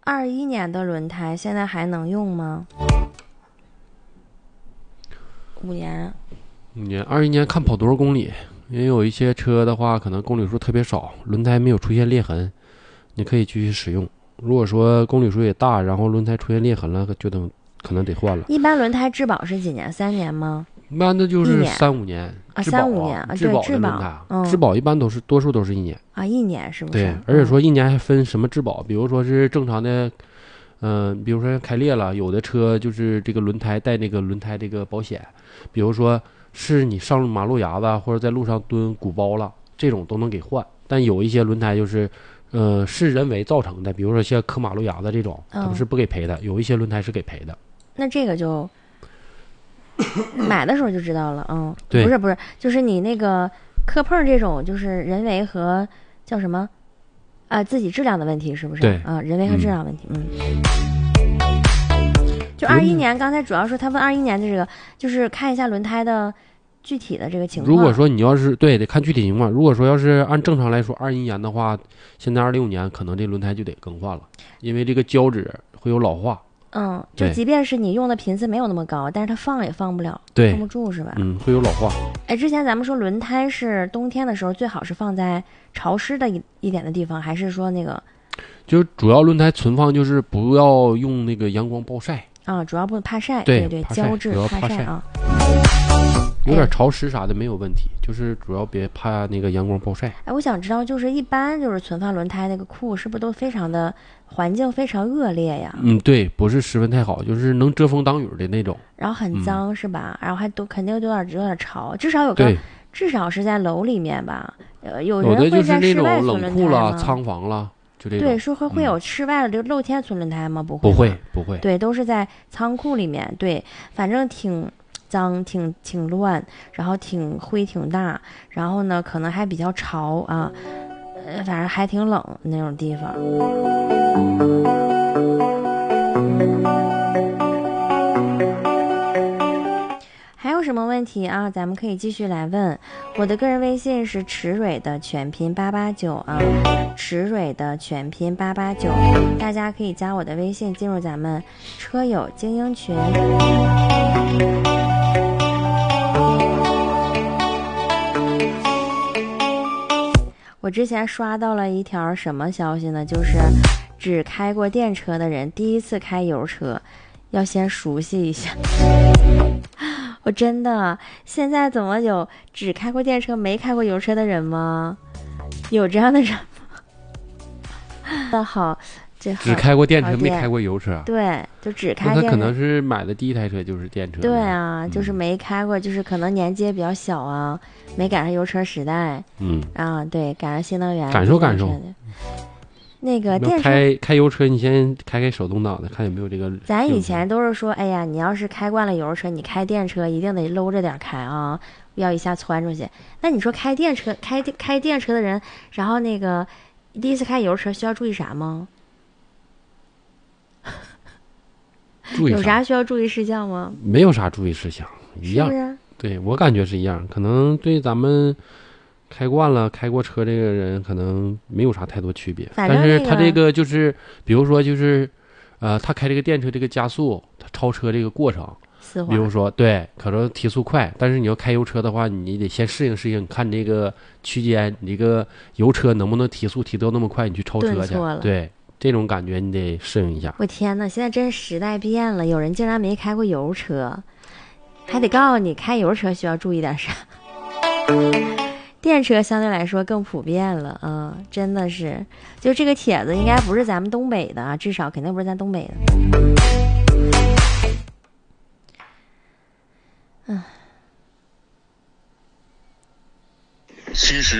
21年的轮胎现在还能用吗？5年。 21年看跑多少公里，因为有一些车的话可能公里数特别少，轮胎没有出现裂痕，你可以继续使用。如果说公里数也大，然后轮胎出现裂痕了，就可能得换了。 一般轮胎质保是几年3年吗？ 一般的就是3-5年啊 ，3-5 年啊， 质保对， 的轮胎，质保一般多数都是1年啊，1年是不是？ 对，而且说1年还分什么质保，比如说是正常的，比如说开裂了，有的车就是这个轮胎带那个轮胎这个保险，比如说是你上马路牙子或者在路上蹲鼓包了，这种都能给换。但有一些轮胎就是是人为造成的，比如说像磕马路牙子这种，它是不给赔的，有一些轮胎是给赔的。 那这个就买的时候就知道了， 对， 不是，就是你那个磕碰这种，就是人为和叫什么自己质量的问题，是不是？ 对， 人为和质量问题，就21年，刚才主要说他问21年的这个，就是看一下轮胎的具体的这个情况。 如果说你要是得看具体情况，如果说要是按正常来说21年的话，现在26年可能这轮胎就得更换了，因为这个胶质会有老化。 就即便是你用的频次没有那么高，但是它放也放不了， 对， 放不住是吧？ 会有老化。 之前咱们说轮胎是冬天的时候最好是放在潮湿的一点的地方，还是说那个？ 就主要轮胎存放就是不要用那个阳光暴晒主要不怕晒， 对， 胶质怕晒啊。 有点潮湿啥的没有问题，就是主要别怕那个阳光暴晒。 我想知道，就是一般就是存放轮胎那个库是不是都非常的环境非常恶劣呀？ 对，不是十分太好，就是能遮风挡雨的那种。 然后很脏是吧？然后还肯定有点潮，至少是在楼里面吧？有人会在室外存轮胎吗？ 冷库了、仓房了，就这种。 对，说会有室外的这个露天存轮胎吗？不会。对，都是在仓库里面。对，反正挺脏挺乱，然后灰挺大，然后呢可能还比较潮啊，反正还挺冷那种地方。还有什么问题啊？咱们可以继续来问。我的个人微信是池蕊的全拼889啊，池蕊的全拼889，大家可以加我的微信进入咱们车友精英群。我之前刷到了一条什么消息呢？就是只开过电车的人第一次开油车要先熟悉一下。我真的现在怎么有只开过电车没开过油车的人吗？有这样的人吗？好，只开过电车没开过油车。 对，就只开电车。 他可能是买的第一台车就是电车。 对啊，就是没开过，就是可能年纪也比较小啊，没赶上油车时代。对，赶上新能源， 感受。 那个电车开油车，你先开手动挡的，看有没有这个。 咱以前都是说，哎呀，你要是开惯了油车，你开电车一定得搂着点开啊，要一下窜出去。那你说开电车的人，然后那个第一次开油车需要注意啥吗？有啥需要注意事项吗？ 没有啥注意事项，一样。 是不是？ 对，我感觉是一样，可能对咱们开惯了开过车这个人可能没有啥太多区别，但是他这个就是比如说就是他开这个电车这个加速他超车这个过程，比如说对可能提速快，但是你要开油车的话你得先适应，你看这个区间你这个油车能不能提速提到那么快，你去超车去。对，这种感觉你得适应一下。 我天哪，现在真时代变了，有人竟然没开过油车，还得告诉你开油车需要注意点啥。电车相对来说更普遍了，真的是，就这个帖子应该不是咱们东北的啊，至少肯定不是咱东北的。 其实